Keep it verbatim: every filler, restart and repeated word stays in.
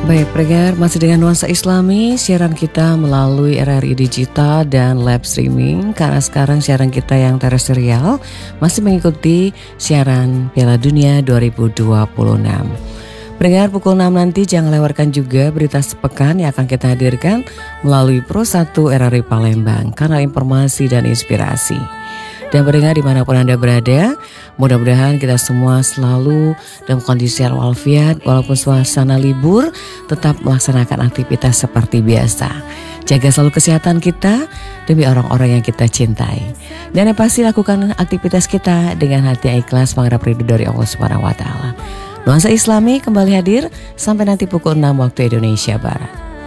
Baik, pendengar, masih dengan Nuansa Islami, siaran kita melalui R R I Digital dan live streaming. Karena sekarang siaran kita yang terestrial masih mengikuti siaran Piala Dunia dua ribu dua puluh enam. Pendengar, pukul enam nanti jangan lewatkan juga berita sepekan yang akan kita hadirkan melalui Pro satu R R I Palembang, kanal informasi dan inspirasi. Dan pendengar dimanapun Anda berada, mudah-mudahan kita semua selalu dalam kondisi walafiat, walaupun suasana libur, tetap melaksanakan aktivitas seperti biasa. Jaga selalu kesehatan kita demi orang-orang yang kita cintai. Dan yang pasti lakukan aktivitas kita dengan hati yang ikhlas mengharap ridho dari Allah Subhanahu wa taala. Nuansa Islami kembali hadir sampai nanti pukul enam waktu Indonesia Barat.